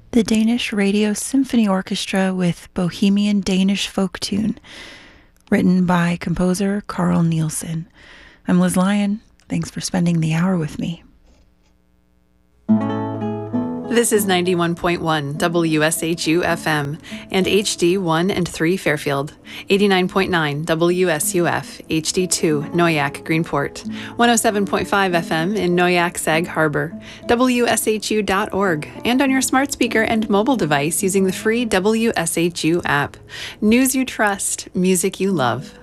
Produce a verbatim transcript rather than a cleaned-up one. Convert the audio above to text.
the Danish Radio Symphony Orchestra with Bohemian Danish Folk Tune, written by composer Carl Nielsen. I'm Liz Lyon. Thanks for spending the hour with me. This is ninety-one point one W S H U F M and H D one and three Fairfield, eighty-nine point nine W S U F, H D two Noyak Greenport, one oh seven point five F M in Noyak Sag Harbor, W S H U dot org, and on your smart speaker and mobile device using the free W S H U app. News you trust, music you love.